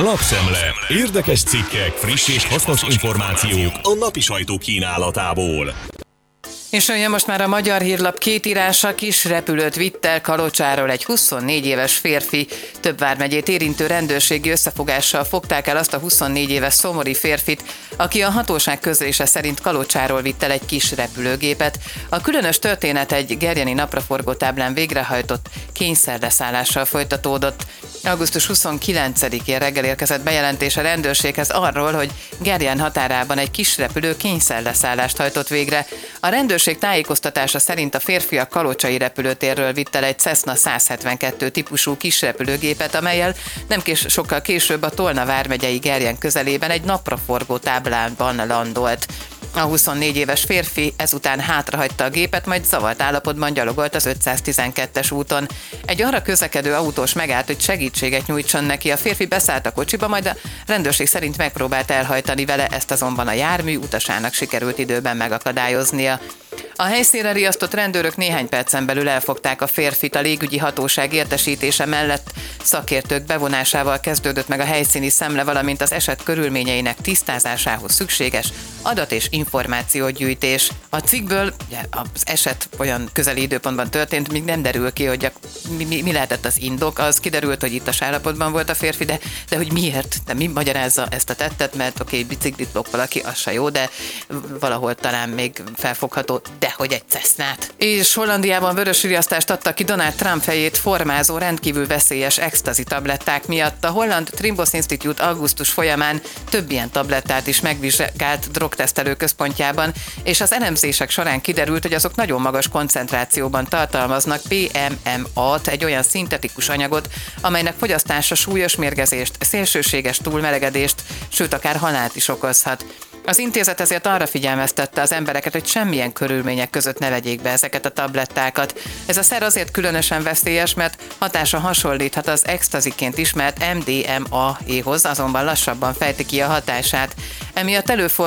Lapszemle. Érdekes cikkek, friss és hasznos információk a napi sajtó kínálatából. És jön most már a Magyar Hírlap két írása. Kis repülőt vitt el Kalocsáról egy 24 éves férfi. Több vármegyét érintő rendőrségi összefogással fogták el azt a 24 éves szomori férfit, aki a hatóság közlése szerint Kalocsáról vitt el egy kis repülőgépet. A különös történet egy gerjeni napraforgó táblán végrehajtott kényszerleszállással folytatódott. Augusztus 29-én reggel érkezett bejelentés a rendőrséghez arról, hogy Gerjen határában egy kis repülő kényszerleszállást hajtott végre. A rendőrség tájékoztatása szerint a férfi a kalocsai repülőtérről vitt el egy Cessna 172 típusú kisrepülőgépet, amellyel sokkal később a Tolna vármegyei Gerjen közelében egy napraforgó táblában landolt. A 24 éves férfi ezután hátrahagyta a gépet, majd zavart állapotban gyalogolt az 512-es úton. Egy arra közlekedő autós megállt, hogy segítséget nyújtson neki. A férfi beszállt a kocsiba, majd a rendőrség szerint megpróbált elhajtani vele, ezt azonban a jármű utasának sikerült időben megakadályoznia. A helyszínre riasztott rendőrök néhány percen belül elfogták a férfit. A légügyi hatóság értesítése mellett szakértők bevonásával kezdődött meg a helyszíni szemle, valamint az eset körülményeinek tisztázásához szükséges adat- és információgyűjtés. A cikkből az eset olyan közeli időpontban történt, még nem derül ki, hogy mi lehetett az indok. Az kiderült, hogy ittas állapotban volt a férfi, de hogy miért, de mi magyarázza ezt a tettet, mert biciklit lop valaki, az se jó, de valahol talán még felfogható, de hogy egy Cessnát. És Hollandiában vörös riasztást adtak ki Donald Trump fejét formázó rendkívül veszélyes ecstasy tabletták miatt. A holland Trimbos Institute augusztus folyamán több ilyen tablettát is megvizsgált drogtesztelő központjában, és az elemzések során kiderült, hogy azok nagyon magas koncentrációban tartalmaznak PMMA-t, egy olyan szintetikus anyagot, amelynek fogyasztása súlyos mérgezést, szélsőséges túlmelegedést, sőt akár halált is okozhat. Az intézet ezért arra figyelmeztette az embereket, hogy semmilyen körülmények között ne vegyék be ezeket a tablettákat. Ez a szer azért különösen veszélyes, mert hatása hasonlíthat az ecstasy-ként ismert MDMA-éhoz, azonban lassabban fejti ki a hatását. Emiatt